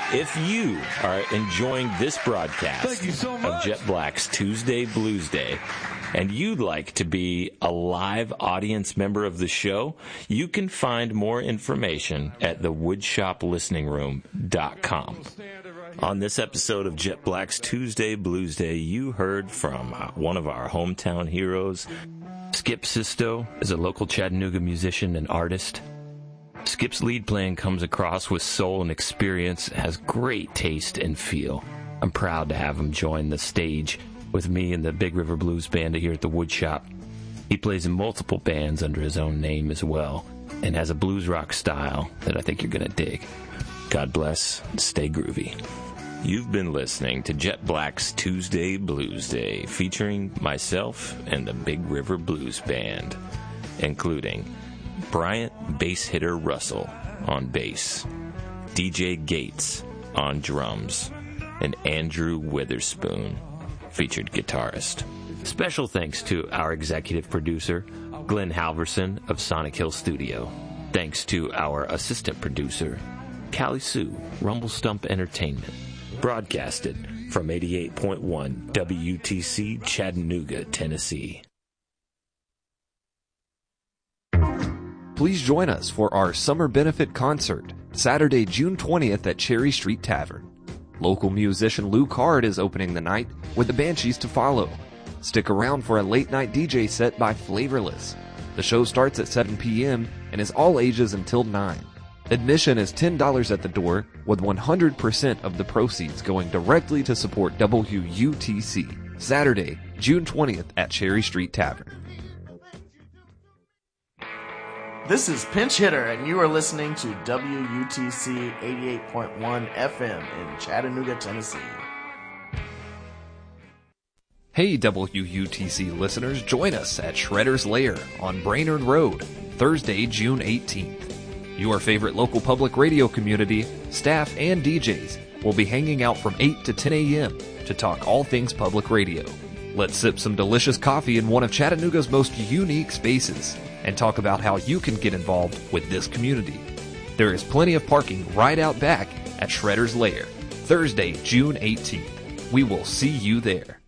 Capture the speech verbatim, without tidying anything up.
If you are enjoying this broadcast Thank you so much. of Jet Black's Tuesday Blues Day, and you'd like to be a live audience member of the show, you can find more information at the woodshop listening room dot com. On this episode of Jet Black's Tuesday Blues Day, you heard from uh, one of our hometown heroes. Skip Sisto is a local Chattanooga musician and artist. Skip's lead playing comes across with soul and experience, has great taste and feel. I'm proud to have him join the stage with me and the Big River Blues Band here at the Woodshop. He plays in multiple bands under his own name as well, and has a blues rock style that I think you're going to dig. God bless and stay groovy. You've been listening to Jet Black's Tuesday Blues Day, featuring myself and the Big River Blues Band, including Bryant Bass Hitter Russell on bass, D J Gates on drums, and Andrew Witherspoon, featured guitarist. Special thanks to our executive producer, Glenn Halverson of Sonic Hill Studio. Thanks to our assistant producer, Callie Sue, Rumble Stump Entertainment. Broadcasted from eighty-eight point one W T C Chattanooga, Tennessee. Please join us for our summer benefit concert, Saturday, June twentieth at Cherry Street Tavern. Local musician Lou Card is opening the night with the Banshees to follow. Stick around for a late-night D J set by Flavorless. The show starts at seven p.m. and is all ages until nine. Admission is ten dollars at the door, with one hundred percent of the proceeds going directly to support W U T C. Saturday, June twentieth at Cherry Street Tavern. This is Pinch Hitter, and you are listening to W U T C eighty-eight point one F M in Chattanooga, Tennessee. Hey W U T C listeners, join us at Shredder's Lair on Brainerd Road, Thursday, June eighteenth. Your favorite local public radio community, staff, and D Js will be hanging out from eight to ten a.m. to talk all things public radio. Let's sip some delicious coffee in one of Chattanooga's most unique spaces and talk about how you can get involved with this community. There is plenty of parking right out back at Shredder's Lair, Thursday, June eighteenth. We will see you there.